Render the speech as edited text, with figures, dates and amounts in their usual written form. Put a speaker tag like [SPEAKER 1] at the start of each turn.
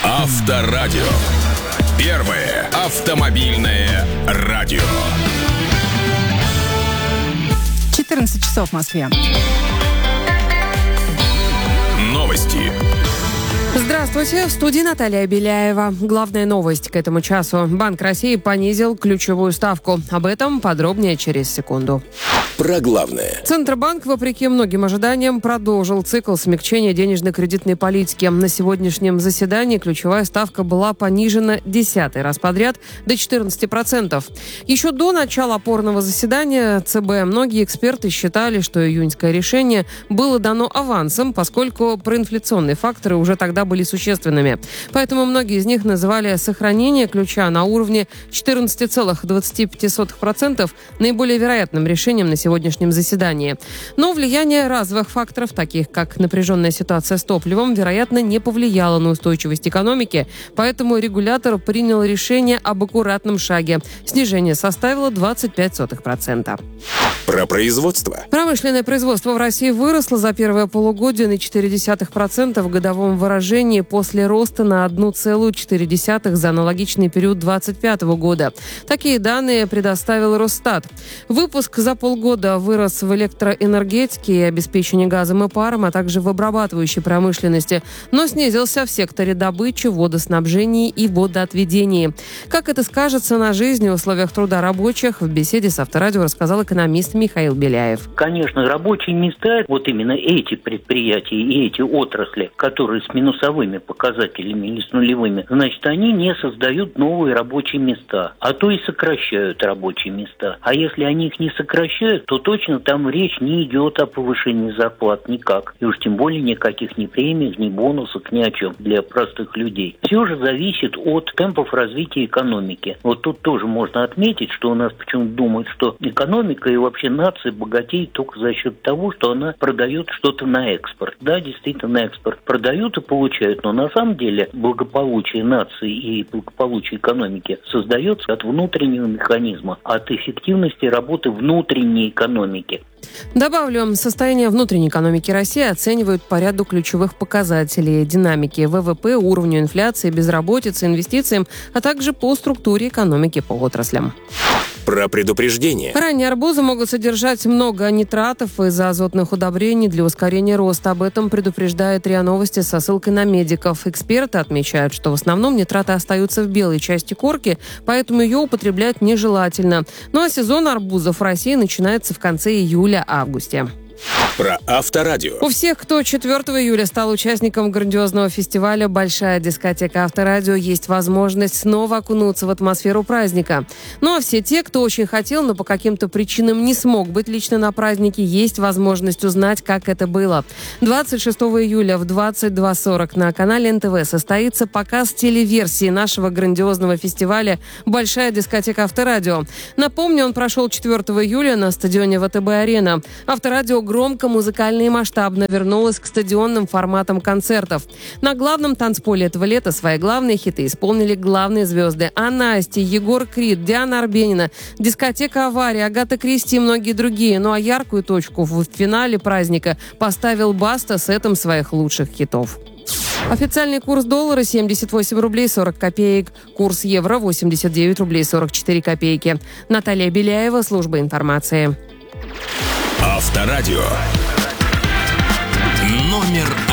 [SPEAKER 1] Авторадио. Первое автомобильное радио.
[SPEAKER 2] 14 часов в Москве.
[SPEAKER 1] Новости.
[SPEAKER 3] Здравствуйте, в студии Наталья Беляева. Главная новость к этому часу. Банк России понизил ключевую ставку. Об этом подробнее через секунду.
[SPEAKER 1] Про главное.
[SPEAKER 3] Центробанк, вопреки многим ожиданиям, продолжил цикл смягчения денежно-кредитной политики. На сегодняшнем заседании ключевая ставка была понижена 10-й раз подряд до 14%. Еще до начала опорного заседания ЦБ многие эксперты считали, что июньское решение было дано авансом, поскольку проинфляционные факторы уже тогда были существенными. Поэтому многие из них называли сохранение ключа на уровне 14,25% наиболее вероятным решением на сегодняшнем заседании. Но влияние разовых факторов, таких как напряженная ситуация с топливом, вероятно, не повлияло на устойчивость экономики, поэтому регулятор принял решение об аккуратном шаге. Снижение составило 0,25%.
[SPEAKER 1] Про производство.
[SPEAKER 3] Промышленное производство в России выросло за первое полугодие на 0,4% в годовом выражении после роста на 1,4% за аналогичный период 2025 года. Такие данные предоставил Росстат. Выпуск за полгода вырос в электроэнергетике и обеспечении газом и паром, а также в обрабатывающей промышленности, но снизился в секторе добычи, водоснабжении и водоотведении. Как это скажется на жизни в условиях труда рабочих, в беседе с Авторадио рассказал экономист Михаил Беляев.
[SPEAKER 4] Конечно, рабочие места, вот именно эти предприятия и эти отрасли, которые с минусовыми показателями или с нулевыми, значит, они не создают новые рабочие места, а то и сокращают рабочие места. А если они их не сокращают, то точно там речь не идет о повышении зарплат никак. И уж тем более никаких ни премий, ни бонусов, ни о чем для простых людей. Все же зависит от темпов развития экономики. Вот тут тоже можно отметить, что у нас почему-то думают, что экономика и вообще нация богатеет только за счет того, что она продает что-то на экспорт. Да, действительно, на экспорт продают и получают, но на самом деле благополучие нации и благополучие экономики создается от внутреннего механизма, от эффективности работы внутренней экономики.
[SPEAKER 3] Добавлю, состояние внутренней экономики России оценивают по ряду ключевых показателей: динамики ВВП, уровню инфляции, безработицы, инвестициям, а также по структуре экономики по отраслям.
[SPEAKER 1] Про предупреждение.
[SPEAKER 3] Ранние арбузы могут содержать много нитратов из-за азотных удобрений для ускорения роста. Об этом предупреждает РИА Новости со ссылкой на медиков. Эксперты отмечают, что в основном нитраты остаются в белой части корки, поэтому ее употреблять нежелательно. Ну а сезон арбузов в России начинается в конце июля-августе.
[SPEAKER 1] Про Авторадио.
[SPEAKER 3] У всех, кто 4 июля стал участником грандиозного фестиваля «Большая дискотека Авторадио», есть возможность снова окунуться в атмосферу праздника. Ну а все те, кто очень хотел, но по каким-то причинам не смог быть лично на празднике, есть возможность узнать, как это было. 26 июля в 22:40 на канале НТВ состоится показ телеверсии нашего грандиозного фестиваля «Большая дискотека Авторадио». Напомню, он прошел 4 июля на стадионе ВТБ-арена. Авторадио громко, музыкально и масштабно вернулась к стадионным форматам концертов. На главном танцполе этого лета свои главные хиты исполнили главные звезды: Анна Асти, Егор Крид, Диана Арбенина, дискотека «Авария», Агата Кристи и многие другие. Ну а яркую точку в финале праздника поставил Баста сетом своих лучших хитов. Официальный курс доллара 78 рублей 40 копеек. Курс евро 89 рублей 44 копейки. Наталья Беляева, служба информации.
[SPEAKER 1] Авторадио. Номер